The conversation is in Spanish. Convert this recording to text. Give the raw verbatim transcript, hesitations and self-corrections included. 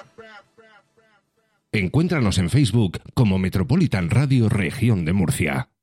Encuéntranos en Facebook como Metropolitan Radio Región de Murcia.